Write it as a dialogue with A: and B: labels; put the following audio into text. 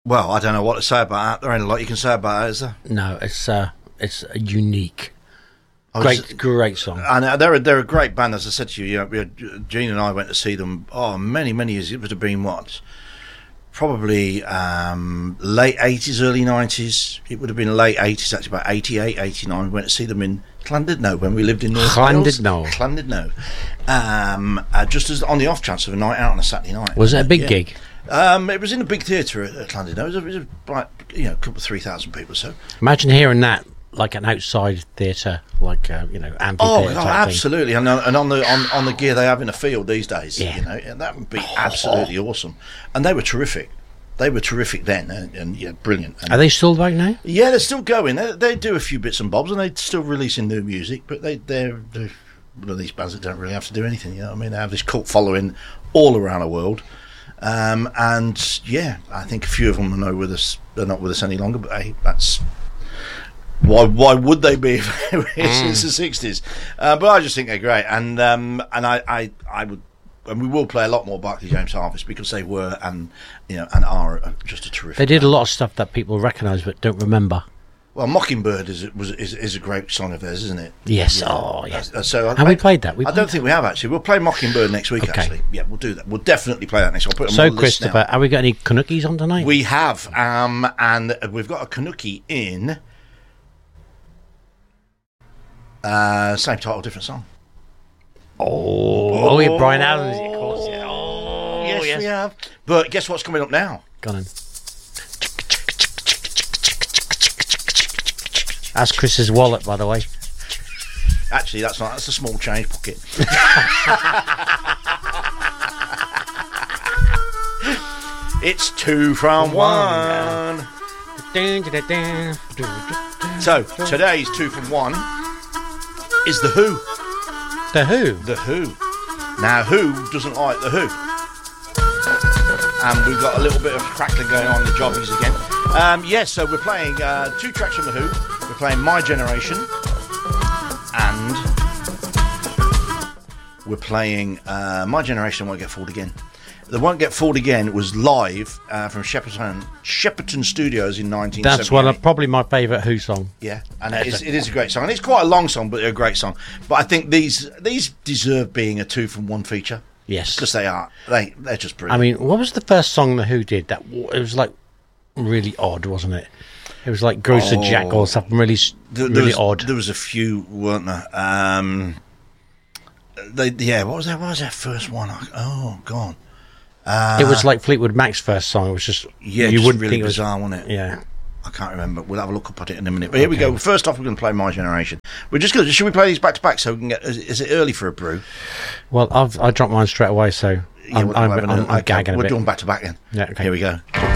A: Well, I don't know what to say about that. There ain't a lot you can say about it, is there?
B: No, it's a unique, great song.
A: And they're a great band, as I said to you. Gene and I went to see them. Many years. It would have been what? Probably late 80s, early 90s. It would have been late 80s, actually, about 88, 89. We went to see them in Llandudno when we lived in North Wales. Llandudno. Just as on the off chance of a night out on a Saturday night.
B: Was it a big gig?
A: It was in a big theatre at Llandudno. It was like, a couple of 3,000 people or so.
B: Imagine hearing that like an outside theatre, like amphitheatre.
A: Oh, absolutely, and on the gear they have in the field these days, and that would be absolutely awesome. And they were terrific. They were terrific then, and brilliant. And
B: are they still back now?
A: Yeah, they're still going. They do a few bits and bobs, and they're still releasing new music. But they're one of these bands that don't really have to do anything. You know what I mean? They have this cult following all around the world. And yeah, I think a few of them are not with us any longer. But hey, that's why would they be if it's the 60s? But I just think they're great, and I would, and we will play a lot more Barclay James Harvest because they were and are just a terrific.
B: They did
A: band.
B: a lot of stuff that people recognise but don't remember.
A: Well, Mockingbird is a great song of theirs, isn't it?
B: Yes.
A: Yeah.
B: Oh, yes.
A: So
B: we played that?
A: I don't think we have actually. We'll play Mockingbird next week. Okay. Actually, yeah, we'll do that. We'll definitely play that next week. I'll put them on the list
B: Christopher,
A: now.
B: have we got any Canuckies on tonight?
A: We have, and we've got a Canuckie in same title, different song.
B: Oh, yeah, Brian Adams, of course. Yeah. Oh,
A: yes, we have. But guess what's coming up now?
B: Go on. That's Chris's wallet, by the way.
A: Actually, that's not. That's a small change pocket. It's 2 from 1. So today's 2 from 1 is The Who.
B: The Who?
A: The Who. Now, who doesn't like The Who? And we've got a little bit of crackling going on in the jobbies again. Yes, so we're playing 2 tracks from The Who. We're playing My Generation, and we're playing My Generation Won't Get Fooled Again. The Won't Get Fooled Again was live from Shepperton Studios in 1978.
B: That's probably my favourite Who song.
A: Yeah, and it is a great song. And it's quite a long song, but they're a great song. But I think these deserve being a 2 from 1 feature.
B: Yes.
A: Because they are. They're just brilliant.
B: I mean, what was the first song The Who did? It was like really odd, wasn't it? It was like Grocer Jack or something really odd.
A: There was a few, weren't there? What was that? What was that first one? Oh, God.
B: It was like Fleetwood Mac's first song. It was just
A: you wouldn't really think bizarre, wasn't it?
B: Yeah,
A: I can't remember. We'll have a look up at it in a minute. But here we go. First off, we're going to play My Generation. We're just going. Should we play these back to back so we can get? Is it early for a brew?
B: Well, I dropped mine straight away, so I'm gagging a bit.
A: We're doing back to back then.
B: Yeah. Okay.
A: Here we go.